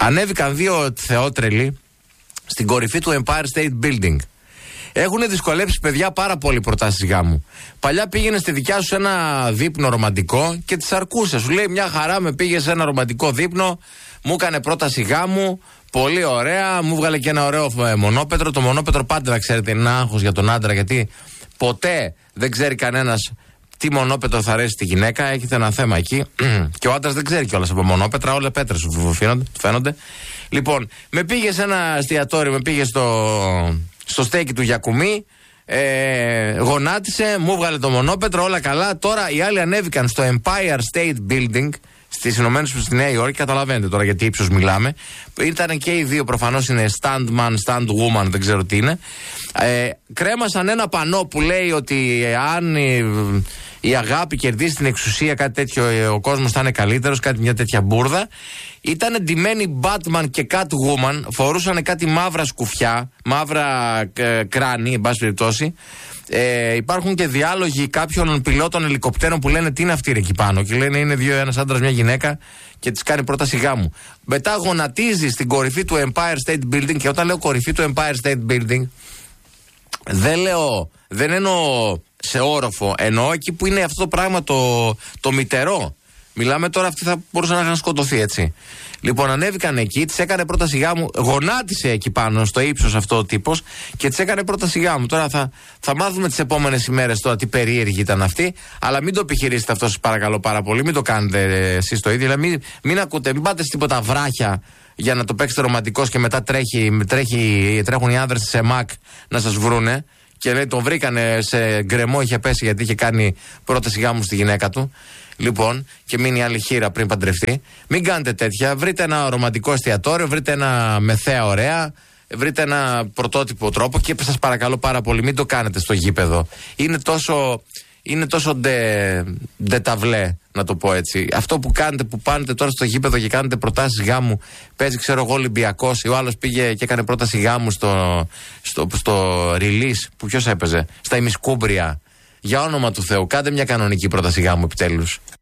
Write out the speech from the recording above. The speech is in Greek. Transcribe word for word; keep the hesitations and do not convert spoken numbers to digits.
Ανέβηκαν δύο θεότρελοι στην κορυφή του Empire State Building. Έχουν δυσκολέψει, παιδιά, πάρα πολύ προτάσεις γάμου. Παλιά πήγαινε στη δικιά σου ένα δείπνο ρομαντικό και τις αρκούσε. Σου λέει μια χαρά, με πήγε σε ένα ρομαντικό δείπνο, μου έκανε πρόταση γάμου, πολύ ωραία, μου βγάλε και ένα ωραίο μονόπετρο. Το μονόπετρο πάντα, να ξέρετε, είναι άγχος για τον άντρα, γιατί ποτέ δεν ξέρει κανένας τι μονόπετρο θα αρέσει στη γυναίκα. Έχετε ένα θέμα εκεί. Και ο άντρας δεν ξέρει κιόλας από μονόπετρα, όλα πέτρες του φαίνονται. Λοιπόν, με πήγε σε ένα εστιατόριο, με πήγε στο, στο στέκι του Γιακουμί, ε, γονάτισε, μου βγάλε το μονόπετρο, όλα καλά. Τώρα οι άλλοι ανέβηκαν στο Empire State Building στις Ηνωμένες Πολιτείες, στη Νέα Υόρκη. Καταλαβαίνετε τώρα γιατί ύψος μιλάμε. Ήταν και οι δύο, προφανώς είναι stand man, stand woman, δεν ξέρω τι είναι. Ε, κρέμασαν ένα πανό που λέει ότι αν η, η αγάπη κερδίσει την εξουσία, κάτι τέτοιο, ο κόσμος θα είναι καλύτερος, κάτι μια τέτοια μπουρδα. Ήταν ντυμένοι Batman και Catwoman, φορούσαν κάτι μαύρα σκουφιά, μαύρα ε, κράνη, εν πάση περιπτώσει. Ε, υπάρχουν και διάλογοι κάποιων πιλότων ελικοπτέρων που λένε τι είναι αυτή εκεί πάνω. Και λένε είναι δύο, ένας άντρας, μια γυναίκα, και της κάνει πρόταση γάμου. Μετά γονατίζει στην κορυφή του Empire State Building. Και όταν λέω κορυφή του Empire State Building, δεν λέω, δεν εννοώ σε όροφο, εννοώ εκεί που είναι αυτό το πράγμα το, το μητερό. Μιλάμε τώρα, αυτοί θα μπορούσαν να είχαν σκοτωθεί, έτσι. Λοιπόν, ανέβηκαν εκεί, της έκανε πρόταση γάμου, γονάτισε εκεί πάνω, στο ύψος αυτό ο τύπος, και της έκανε πρόταση γάμου. Τώρα θα, θα μάθουμε τις επόμενες ημέρες τώρα τι περίεργη ήταν αυτή, αλλά μην το επιχειρήσετε αυτό, σας παρακαλώ πάρα πολύ, μην το κάνετε εσείς το ίδιο. Δηλαδή, μην, μην ακούτε, μην πάτε σε τίποτα βράχια για να το παίξετε ρομαντικός και μετά τρέχει, τρέχει, τρέχουν οι άνδρες της ΕΜΑΚ να σας βρούνε. Και λέει, τον βρήκανε σε γκρεμό, είχε πέσει γιατί είχε κάνει πρόταση γάμου στη γυναίκα του. Λοιπόν, και μείνει άλλη χείρα πριν παντρευτεί. Μην κάνετε τέτοια. Βρείτε ένα ρομαντικό εστιατόριο, βρείτε ένα μεθέα ωραία, βρείτε ένα πρωτότυπο τρόπο και σας παρακαλώ πάρα πολύ, μην το κάνετε στο γήπεδο. Είναι τόσο, είναι τόσο ντε, ντε ταβλέ, να το πω έτσι. Αυτό που κάνετε, που πάνετε τώρα στο γήπεδο και κάνετε προτάσεις γάμου, παίζει, ξέρω εγώ, Ολυμπιακός, ο άλλος πήγε και έκανε πρόταση γάμου στο, στο, στο release, που ποιος έπαιζε, στα ημισκούμπρια. Για όνομα του Θεού, κάντε μια κανονική πρόταση γάμου επιτέλους.